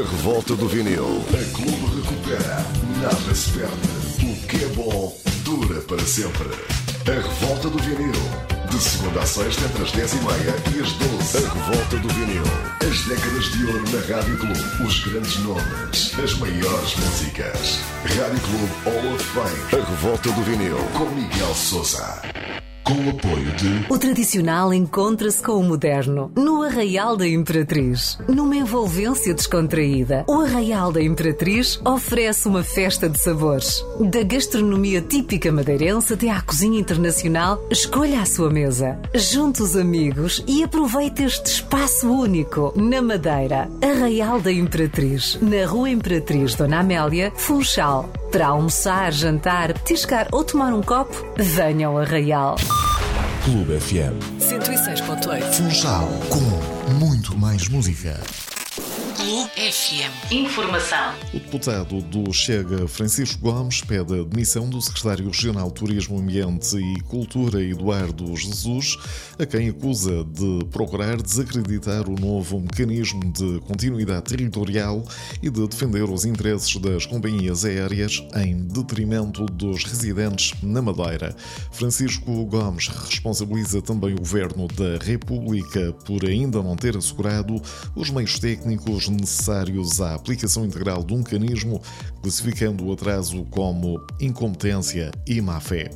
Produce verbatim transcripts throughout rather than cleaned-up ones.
revolta do vinil. A Clube recupera, nada se perde. O que é bom dura para sempre. A revolta do vinil. De segunda a sexta, entre as dez e meia e as doze. A revolta do vinil. As décadas de ouro na Rádio Clube. Os grandes nomes. As maiores músicas. Rádio Clube Hall of Fame. A revolta do vinil. Com Miguel Sousa. Com o apoio de... O tradicional encontra-se com o moderno no Arraial da Imperatriz. Numa envolvência descontraída, o Arraial da Imperatriz oferece uma festa de sabores. Da gastronomia típica madeirense até à cozinha internacional, escolha a sua mesa. Junte os amigos e aproveite este espaço único na Madeira. Arraial da Imperatriz, na Rua Imperatriz Dona Amélia, Funchal. Para almoçar, jantar, petiscar ou tomar um copo, venha ao Arraial. Clube F M cento e seis ponto oito. Funchal, com muito mais música. Clube F M. Informação. O deputado do Chega, Francisco Gomes, pede a demissão do secretário regional Turismo, Ambiente e Cultura, Eduardo Jesus, a quem acusa de procurar desacreditar o novo mecanismo de continuidade territorial e de defender os interesses das companhias aéreas em detrimento dos residentes na Madeira. Francisco Gomes responsabiliza também o Governo da República por ainda não ter assegurado os meios técnicos necessários à aplicação integral de um mecanismo, classificando o atraso como incompetência e má-fé.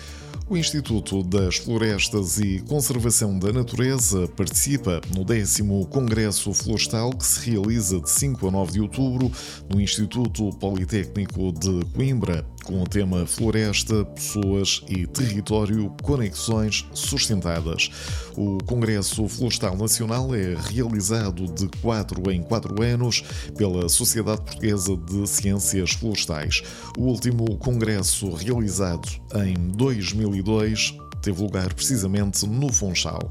O Instituto das Florestas e Conservação da Natureza participa no décimo Congresso Florestal, que se realiza de cinco a nove de outubro no Instituto Politécnico de Coimbra, com o tema Floresta, Pessoas e Território, Conexões Sustentadas. O Congresso Florestal Nacional é realizado de quatro em quatro anos pela Sociedade Portuguesa de Ciências Florestais. O último congresso, realizado em dois mil e dois, teve lugar precisamente no Funchal.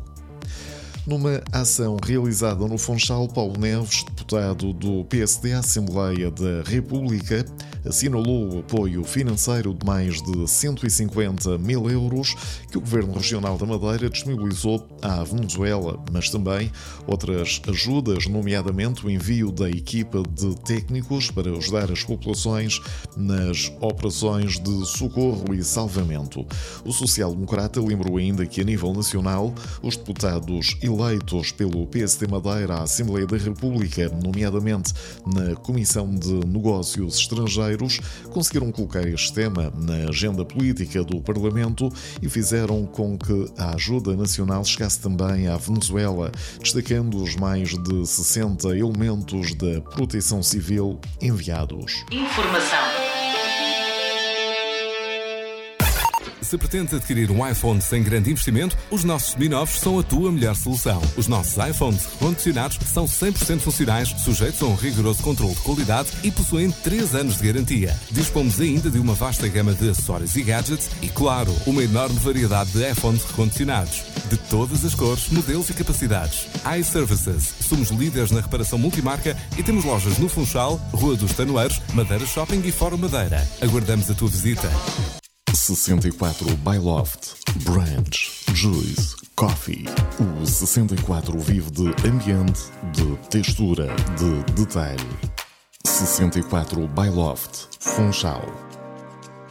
Numa ação realizada no Funchal, Paulo Neves, deputado do P S D à Assembleia da República, assinalou o apoio financeiro de mais de cento e cinquenta mil euros que o Governo Regional da Madeira disponibilizou à Venezuela, mas também outras ajudas, nomeadamente o envio da equipa de técnicos para ajudar as populações nas operações de socorro e salvamento. O social-democrata lembrou ainda que, a nível nacional, os deputados eleitos pelo P S D Madeira à Assembleia da República, nomeadamente na Comissão de Negócios Estrangeiros, conseguiram colocar este tema na agenda política do Parlamento e fizeram com que a ajuda nacional chegasse também à Venezuela, destacando os mais de sessenta elementos da Proteção Civil enviados. Informação. Se pretendes adquirir um iPhone sem grande investimento, os nossos seminovos são a tua melhor solução. Os nossos iPhones recondicionados são cem por cento funcionais, sujeitos a um rigoroso controle de qualidade e possuem três anos de garantia. Dispomos ainda de uma vasta gama de acessórios e gadgets e, claro, uma enorme variedade de iPhones recondicionados. De todas as cores, modelos e capacidades. iServices. Somos líderes na reparação multimarca e temos lojas no Funchal, Rua dos Tanoeiros, Madeira Shopping e Fórum Madeira. Aguardamos a tua visita. sessenta e quatro by Loft, Branch, Juice, Coffee. O sessenta e quatro vive de ambiente, de textura, de detalhe. sessenta e quatro by Loft, Funchal.